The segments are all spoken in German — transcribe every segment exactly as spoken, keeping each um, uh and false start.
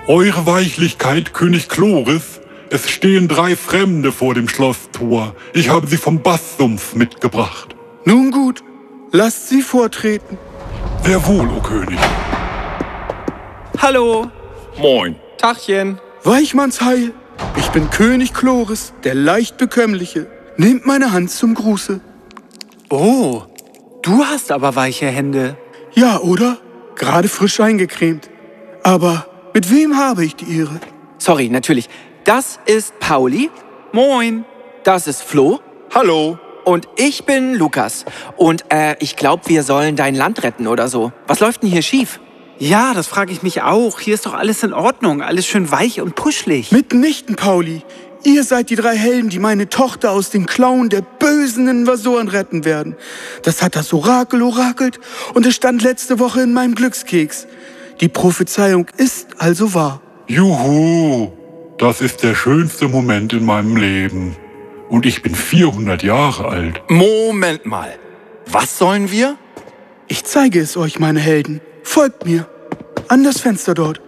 Eure Weichlichkeit, König Chloris, es stehen drei Fremde vor dem Schlosstor. Ich habe sie vom Basssumpf mitgebracht. Nun gut, lasst sie vortreten. Sehr wohl, o König. Hallo. Moin. Tachchen. Weichmannsheil, ich bin König Chloris, der leicht bekömmliche. Nehmt meine Hand zum Gruße. Oh, du hast aber weiche Hände. Ja, oder? Gerade frisch eingecremt. Aber mit wem habe ich die Ehre? Sorry, natürlich. Das ist Pauli. Moin. Das ist Flo. Hallo. Und ich bin Lukas. Und äh, ich glaube, wir sollen dein Land retten oder so. Was läuft denn hier schief? Ja, das frage ich mich auch. Hier ist doch alles in Ordnung. Alles schön weich und puschelig. Mitnichten, Pauli. Ihr seid die drei Helden, die meine Tochter aus den Klauen der bösen Invasoren retten werden. Das hat das Orakel orakelt und es stand letzte Woche in meinem Glückskeks. Die Prophezeiung ist also wahr. Juhu, das ist der schönste Moment in meinem Leben. Und ich bin vierhundert Jahre alt. Moment mal. Was sollen wir? Ich zeige es euch, meine Helden. Folgt mir. An das Fenster dort.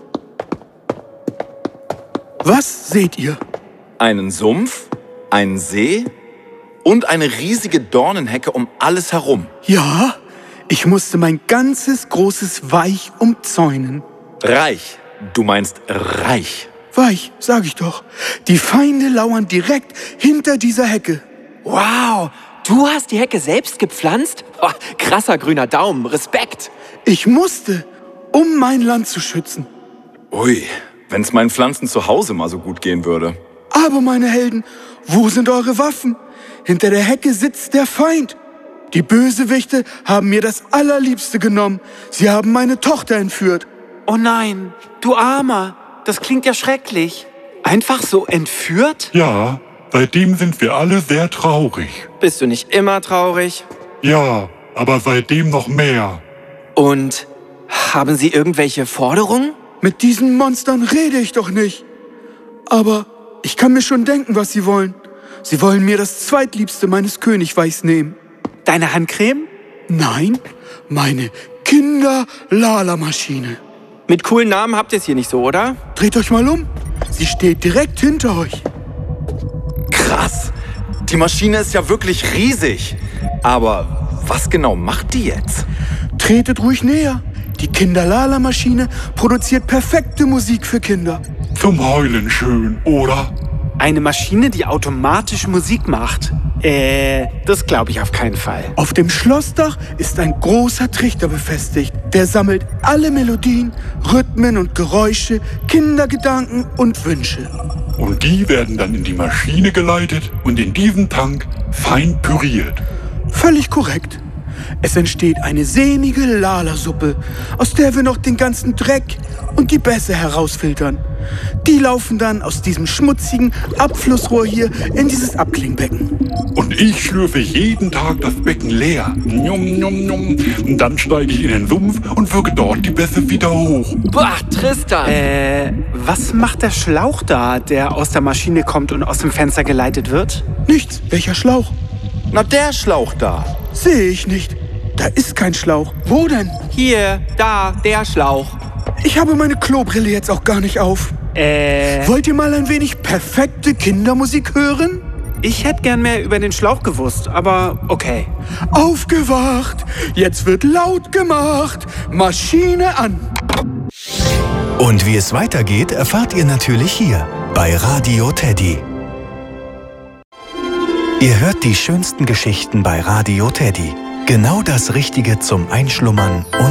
Was seht ihr? Einen Sumpf, einen See und eine riesige Dornenhecke um alles herum. Ja, ich musste mein ganzes großes Weich umzäunen. Reich. Du meinst reich. Weich, sag ich doch. Die Feinde lauern direkt hinter dieser Hecke. Wow, du hast die Hecke selbst gepflanzt? Oh, krasser grüner Daumen, Respekt. Ich musste, um mein Land zu schützen. Ui, wenn's meinen Pflanzen zu Hause mal so gut gehen würde. Aber meine Helden, wo sind eure Waffen? Hinter der Hecke sitzt der Feind. Die Bösewichte haben mir das Allerliebste genommen. Sie haben meine Tochter entführt. Oh nein, du Armer. Das klingt ja schrecklich. Einfach so entführt? Ja, seitdem sind wir alle sehr traurig. Bist du nicht immer traurig? Ja, aber seitdem noch mehr. Und haben sie irgendwelche Forderungen? Mit diesen Monstern rede ich doch nicht. Aber ich kann mir schon denken, was sie wollen. Sie wollen mir das Zweitliebste meines Königreichs nehmen. Deine Handcreme? Nein, meine Kinder-Lala-Maschine. Mit coolen Namen habt ihr es hier nicht so, oder? Dreht euch mal um. Sie steht direkt hinter euch. Krass. Die Maschine ist ja wirklich riesig. Aber was genau macht die jetzt? Tretet ruhig näher. Die Kinder-Lala-Maschine produziert perfekte Musik für Kinder. Zum Heulen schön, oder? Eine Maschine, die automatisch Musik macht? Äh, das glaube ich auf keinen Fall. Auf dem Schlossdach ist ein großer Trichter befestigt. Der sammelt alle Melodien, Rhythmen und Geräusche, Kindergedanken und Wünsche. Und die werden dann in die Maschine geleitet und in diesen Tank fein püriert. Völlig korrekt. Es entsteht eine sämige Lala-Suppe, aus der wir noch den ganzen Dreck und die Bässe herausfiltern. Die laufen dann aus diesem schmutzigen Abflussrohr hier in dieses Abklingbecken. Und ich schlürfe jeden Tag das Becken leer. Njum, njum, njum. Und dann steige ich in den Sumpf und wirke dort die Bässe wieder hoch. Boah, Tristan! Äh, was macht der Schlauch da, der aus der Maschine kommt und aus dem Fenster geleitet wird? Nichts. Welcher Schlauch? Na, der Schlauch da. Sehe ich nicht. Da ist kein Schlauch. Wo denn? Hier, da, der Schlauch. Ich habe meine Klobrille jetzt auch gar nicht auf. Äh, Wollt ihr mal ein wenig perfekte Kindermusik hören? ich hätte gern mehr über den Schlauch gewusst, aber okay. Aufgewacht! Jetzt wird laut gemacht! Maschine an! Und wie es weitergeht, erfahrt ihr natürlich hier bei Radio Teddy. Ihr hört die schönsten Geschichten bei Radio Teddy. Genau das Richtige zum Einschlummern und